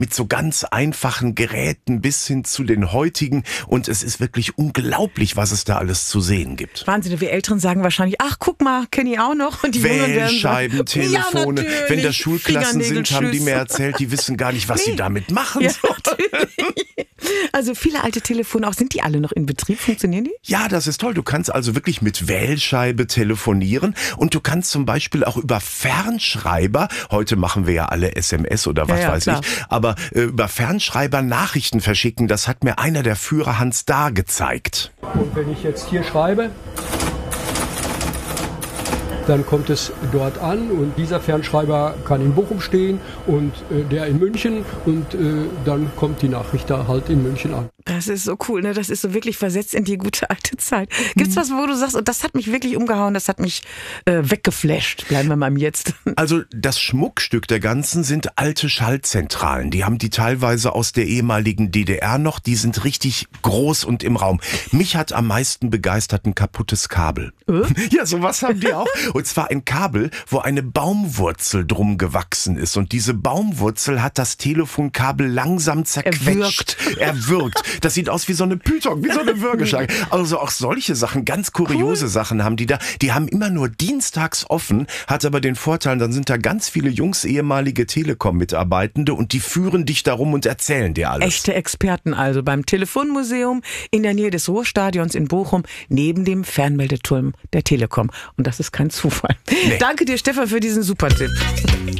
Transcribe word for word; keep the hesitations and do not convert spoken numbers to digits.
mit so ganz einfachen Geräten bis hin zu den heutigen. Und es ist wirklich unglaublich, was es da alles zu sehen gibt. Wahnsinn, wir Älteren sagen wahrscheinlich, ach guck mal, kenne ich auch noch. Und die Wählscheiben, Telefone. Ja, wenn da Schulklassen sind, haben die mir erzählt, die wissen gar nicht, was nee. sie damit machen ja, sollen. Also viele alte Telefone, auch sind die alle noch in Betrieb? Funktionieren die? Ja, das ist toll. Du kannst also wirklich mit Wählscheibe telefonieren und du kannst zum Beispiel auch über Fernschreiber, heute machen wir ja alle S M S oder was ja, ja, weiß klar. ich, aber äh, über Fernschreiber Nachrichten verschicken. Das hat mir einer der Führer, Hans Dahr, gezeigt. Und wenn ich jetzt hier schreibe, dann kommt es dort an und dieser Fernschreiber kann in Bochum stehen und äh, der in München und äh, dann kommt die Nachricht da halt in München an. Das ist so cool, ne? Das ist so wirklich versetzt in die gute alte Zeit. Gibt's was, wo du sagst, und das hat mich wirklich umgehauen, das hat mich äh, weggeflasht? Bleiben wir mal im Jetzt. Also das Schmuckstück der Ganzen sind alte Schaltzentralen. Die haben die teilweise aus der ehemaligen D D R noch. Die sind richtig groß und im Raum. Mich hat am meisten begeistert ein kaputtes Kabel. Äh? Ja, sowas haben die auch. Und zwar ein Kabel, wo eine Baumwurzel drum gewachsen ist. Und diese Baumwurzel hat das Telefonkabel langsam zerquetscht. Erwürgt. Das sieht aus wie so eine Python, wie so eine Würgeschlange. Also auch solche Sachen, ganz kuriose cool. Sachen haben die da. Die haben immer nur dienstags offen, hat aber den Vorteil, dann sind da ganz viele Jungs, ehemalige Telekom-Mitarbeitende und die führen dich darum und erzählen dir alles. Echte Experten also beim Telefonmuseum in der Nähe des Ruhrstadions in Bochum, neben dem Fernmeldeturm der Telekom. Und das ist kein Zufall. Nee. Danke dir, Stefan, für diesen super Tipp.